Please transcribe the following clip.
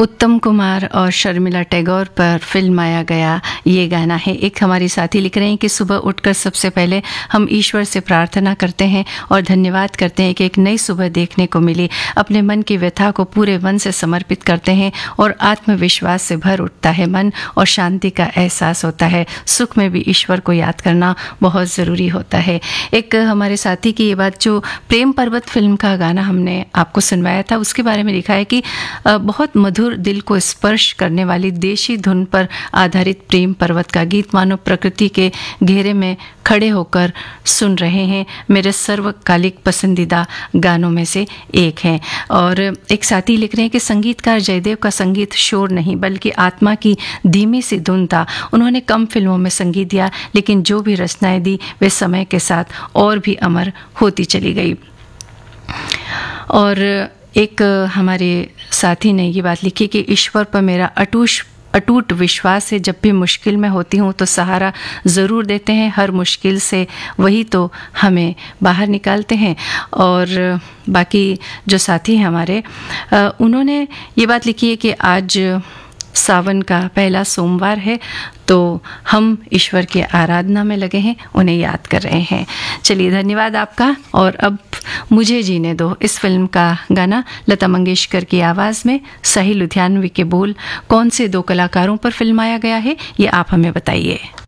उत्तम कुमार और शर्मिला टैगोर पर फिल्माया गया ये गाना है। एक हमारी साथी लिख रहे हैं कि सुबह उठकर सबसे पहले हम ईश्वर से प्रार्थना करते हैं और धन्यवाद करते हैं कि एक नई सुबह देखने को मिली। अपने मन की व्यथा को पूरे मन से समर्पित करते हैं और आत्मविश्वास से भर उठता है मन और शांति का एहसास होता है। सुख में भी ईश्वर को याद करना बहुत ज़रूरी होता है। एक हमारे साथी की ये बात, जो प्रेम पर्वत फिल्म का गाना हमने आपको सुनवाया था, उसके बारे में लिखा है कि बहुत मधुर, दिल को स्पर्श करने वाली देशी धुन पर आधारित प्रेम पर्वत का गीत मानो प्रकृति के घेरे में खड़े होकर सुन रहे हैं। मेरे सर्वकालिक पसंदीदा गानों में से एक है। और एक साथी लिख रहे हैं कि संगीतकार जयदेव का संगीत शोर नहीं बल्कि आत्मा की धीमी सी धुन था। उन्होंने कम फिल्मों में संगीत दिया, लेकिन जो भी रचनाएं दी वे समय के साथ और भी अमर होती चली गई। और एक हमारे साथी ने ये बात लिखी कि ईश्वर पर मेरा अटूट विश्वास है। जब भी मुश्किल में होती हूँ तो सहारा ज़रूर देते हैं। हर मुश्किल से वही तो हमें बाहर निकालते हैं। और बाकी जो साथी हैं हमारे, उन्होंने ये बात लिखी है कि आज सावन का पहला सोमवार है, तो हम ईश्वर की आराधना में लगे हैं, उन्हें याद कर रहे हैं। चलिए, धन्यवाद आपका। और अब मुझे जीने दो, इस फिल्म का गाना लता मंगेशकर की आवाज़ में, सही लुधियानवी के बोल। कौन से दो कलाकारों पर फिल्माया गया है, ये आप हमें बताइए।